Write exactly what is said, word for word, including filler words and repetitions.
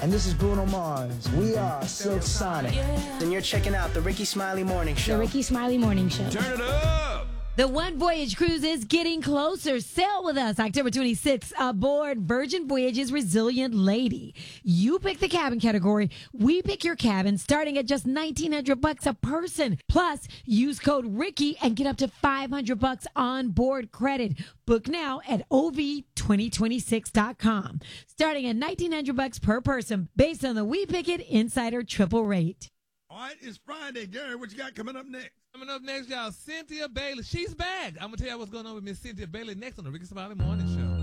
And this is Bruno Mars. We are Silk Sonic. And you're checking out the Ricky Smiley Morning Show. The Ricky Smiley Morning Show. Turn it up. The One Voyage cruise is getting closer. Sail with us October twenty-sixth aboard Virgin Voyage's Resilient Lady. You pick the cabin category. We pick your cabin starting at just nineteen hundred bucks a person. Plus, use code Ricky and get up to five hundred bucks on board credit. Book now at O V twenty twenty-six dot com. Starting at nineteen hundred bucks per person based on the We Pick It Insider triple rate. All right, it's Friday. Gary, what you got coming up next? Coming up next, y'all, Cynthia Bailey. She's back. I'm going to tell you what's going on with Miss Cynthia Bailey next on the Ricky Smiley Morning Show.